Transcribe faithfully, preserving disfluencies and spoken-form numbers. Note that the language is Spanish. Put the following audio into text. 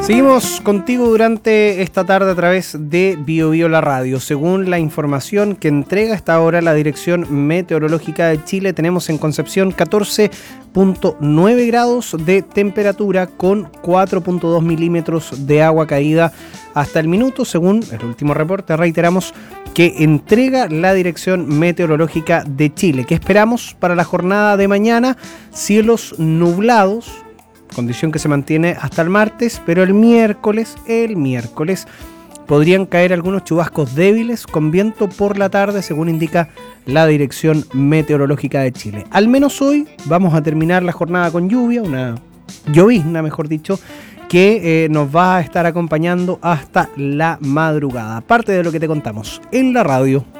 Seguimos contigo durante esta tarde a través de Bio Bio la Radio. Según la información que entrega hasta ahora la Dirección Meteorológica de Chile, tenemos en Concepción catorce punto nueve grados de temperatura con cuatro punto dos milímetros de agua caída hasta el minuto, según el último reporte, reiteramos, que entrega la Dirección Meteorológica de Chile. ¿Qué esperamos para la jornada de mañana? Cielos nublados, condición que se mantiene hasta el martes, pero el miércoles, el miércoles podrían caer algunos chubascos débiles con viento por la tarde, según indica la Dirección Meteorológica de Chile. Al menos hoy vamos a terminar la jornada con lluvia, una llovizna, mejor dicho, que eh, nos va a estar acompañando hasta la madrugada. Parte de lo que te contamos en la radio.